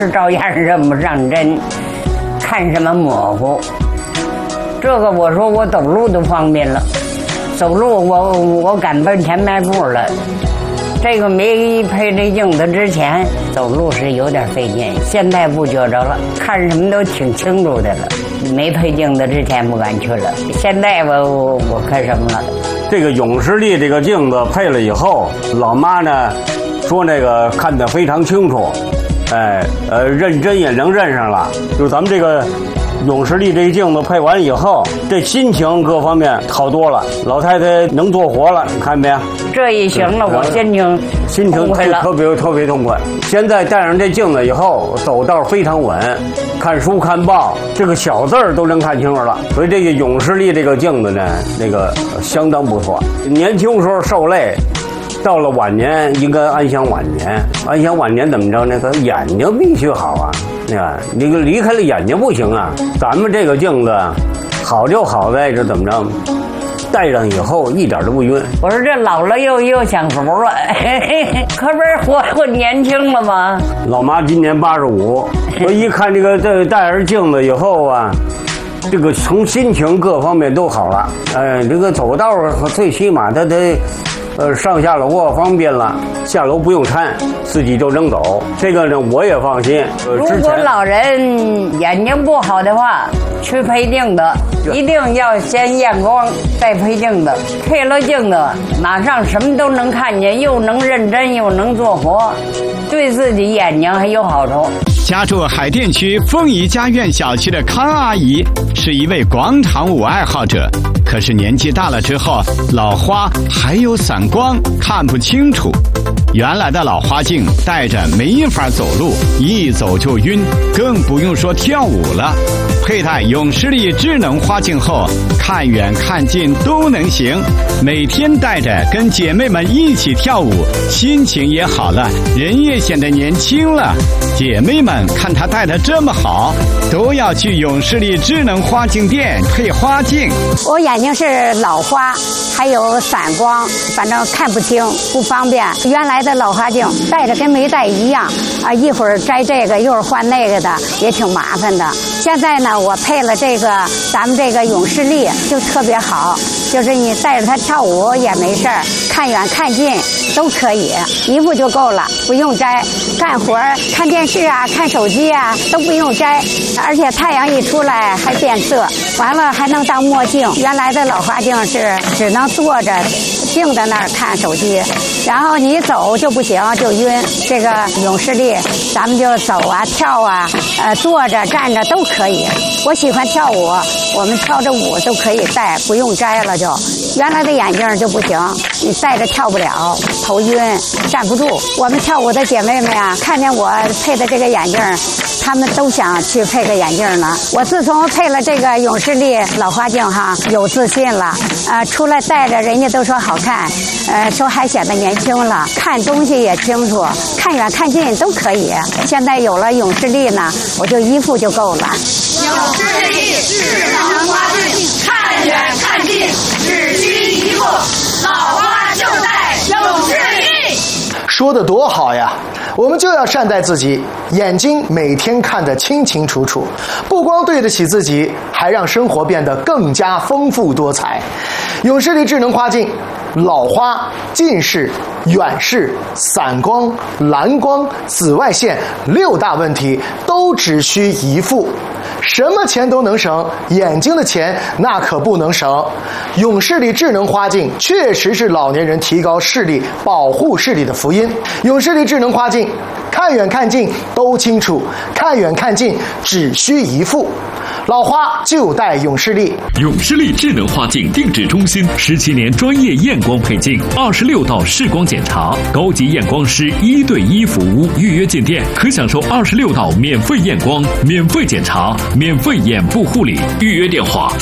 照样认不上真，看什么模糊。这个我说我走路都方便了，走路我敢奔前迈步了。这个没配这镜子之前，走路是有点费劲，现在不觉着了，看什么都挺清楚的了。没配镜子之前不敢去了，现在我看什么了？ 这个永视力这个镜子配了以后，老妈呢说那个看得非常清楚，认真也能认上了。就咱们这个永视力这个镜子配完以后，这心情各方面好多了，老太太能做活了，你看没有？ 这一行了，我心情特别痛快。现在戴上这镜子以后，走道非常稳，看书看报，这个小字儿都能看清楚了。所以这个永视力这个镜子呢，那个相当不错。年轻时候受累，到了晚年应该安享晚年。安享晚年怎么着呢？咱眼睛必须好啊！你离开了眼睛不行啊。咱们这个镜子好就好在这怎么着？戴上以后一点都不晕。 我说这老了又想熟了，可不是活年轻了吗？ 老妈今年85，我一看这个戴上镜子以后啊，这个从心情各方面都好了。这个走道最起码它得上下楼方便了，下楼不用搀，自己就能走。这个呢我也放心。 如果老人眼睛不好的话，去配镜子，一定要先验光再配镜子。配了镜子，马上什么都能看见，又能认真又能做活，对自己眼睛还有好处。 家住海淀区凤仪家苑小区的康阿姨是一位广场舞爱好者，可是年纪大了之后，老花还有散光，看不清楚。原来的老花镜戴着没法走路，一走就晕，更不用说跳舞了。佩戴永视力智能花镜后，看远看近都能行。每天戴着跟姐妹们一起跳舞，心情也好了，人也显得年轻了。姐妹们看她戴得这么好，都要去永视力智能花镜店配花镜。 我眼睛是老花，还有散光，反正看不清，不方便。原来的老花镜戴着跟没戴一样啊，一会儿摘这个，一会儿换那个的，也挺麻烦的。现在呢，我配了这个咱们这个永视力，就特别好，就是你带着它跳舞也没事儿，看远看近都可以，一副就够了，不用摘。干活看电视啊，看手机啊都不用摘，而且太阳一出来还变色，完了还能当墨镜。原来的老花镜是只能坐着静在那儿看手机，然后你走就不行，就晕。这个永视力咱们就走啊跳啊，坐着站着都可以。我喜欢跳舞，我们跳着舞都可以戴，不用摘了就。原来的眼镜就不行，你戴着跳不了，头晕站不住。我们跳舞的姐妹们啊，看见我配的这个眼镜，她们都想去配个眼镜呢。我自从配了这个永视力老花镜哈，有自信了，出来戴着人家都说好看，说还显得年轻了，看东西也清楚，看远看近都可以。现在有了永视力呢，我就一副就够了。 永视力智能花镜，看远看近只需一副，老花就戴永视力。 说得多好呀！我们就要善待自己，眼睛每天看得清清楚楚，不光对得起自己，还让生活变得更加丰富多彩。永视力智能花镜，老花、近视、远视、散光、蓝光、紫外线6大问题都只需一副。什么钱都能省，眼睛的钱那可不能省。永视力智能花镜确实是老年人提高视力、保护视力的福音。永视力智能花镜，看远看近都清楚，看远看近只需一副。老花就戴永视力。 永视力智能花镜定制中心17年专业验光配镜，26道视光检查，高级验光师1对1服务。预约进店可享受26道免费验光、免费检查、免费眼部护理。预约电话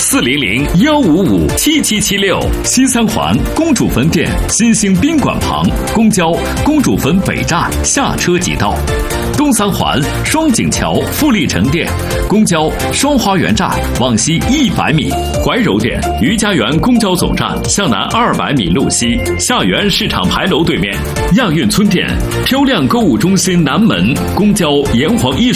400-155-7776。西三环公主坟店新兴宾馆旁，公交公主坟北站下车即到。东三环双井桥富力城店，公交双花园站往西100米。怀柔店余家园公交总站向南200米路西，下园市场牌楼对面。亚运村店漂亮购物中心南门，公交炎黄艺术